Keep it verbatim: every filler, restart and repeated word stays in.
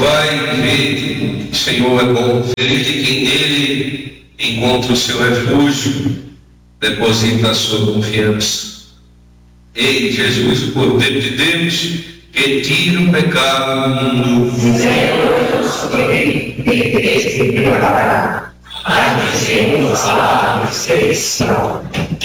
vai ver, o Senhor é bom, feliz de quem nele encontra o seu refúgio, deposita a sua confiança. Ei, Jesus, o Cordeiro de Deus, que tira o pecado do mundo. Senhor, eu sou ele, e te perdoará. Ai, Senhor, a ressurreição.